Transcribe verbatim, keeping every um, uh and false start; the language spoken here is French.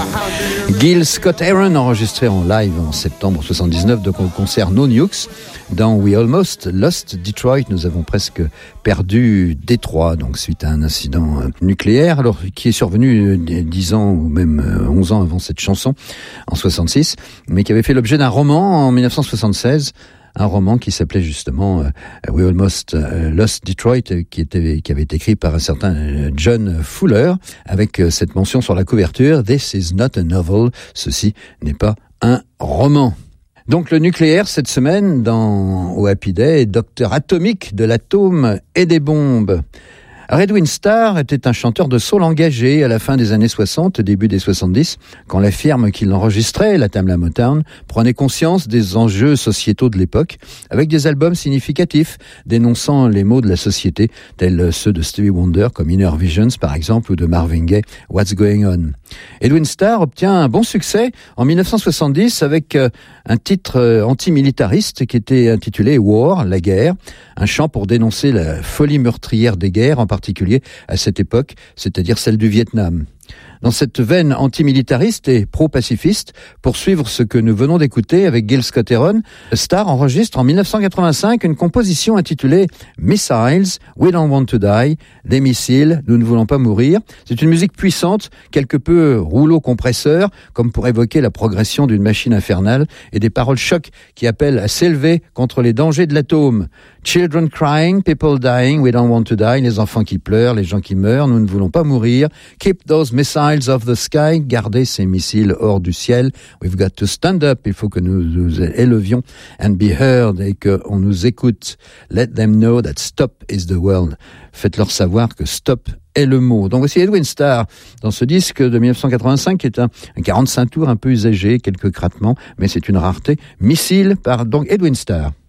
Gil Scott-Heron enregistré en live en septembre soixante-dix-neuf donc au concert No Nukes dans We Almost Lost Detroit. Nous avons presque perdu Détroit donc suite à un incident nucléaire alors qui est survenu dix ans ou même onze ans avant cette chanson en soixante-six mais qui avait fait l'objet d'un roman en dix-neuf cent soixante-seize. Un roman qui s'appelait justement uh, We Almost uh, Lost Detroit, qui était, qui avait été écrit par un certain John Fuller, avec uh, cette mention sur la couverture, This is not a novel, ceci n'est pas un roman. Donc le nucléaire cette semaine dans au Happy Day, docteur atomique de l'atome et des bombes. Edwin Starr était un chanteur de soul engagé à la fin des années soixante, début des soixante-dix, quand la firme qui l'enregistrait, la Tamla Motown, prenait conscience des enjeux sociétaux de l'époque, avec des albums significatifs, dénonçant les maux de la société, tels ceux de Stevie Wonder, comme Inner Visions par exemple, ou de Marvin Gaye, What's Going On. Edwin Starr obtient un bon succès en dix-neuf cent soixante-dix avec un titre antimilitariste qui était intitulé War, la guerre, un chant pour dénoncer la folie meurtrière des guerres, en particulier à cette époque, c'est-à-dire celle du Vietnam. Dans cette veine antimilitariste et pro-pacifiste, pour suivre ce que nous venons d'écouter avec Gil Scott-Heron, Starr enregistre en dix-neuf cent quatre-vingt-cinq une composition intitulée Missiles, We Don't Want to Die, des missiles, nous ne voulons pas mourir. C'est une musique puissante, quelque peu rouleau compresseur, comme pour évoquer la progression d'une machine infernale, et des paroles chocs qui appellent à s'élever contre les dangers de l'atome. Children crying, people dying, we don't want to die, les enfants qui pleurent, les gens qui meurent, nous ne voulons pas mourir. Keep those missiles off the sky, gardez ces missiles hors du ciel. We've got to stand up, il faut que nous nous élevions, and be heard, et qu'on nous écoute. Let them know that stop is the world. Faites-leur savoir que stop est le mot. Donc voici Edwin Starr dans ce disque de dix-neuf cent quatre-vingt-cinq qui est un, un quarante-cinq tours un peu usagé, quelques craquements, mais c'est une rareté. Missile par donc Edwin Starr.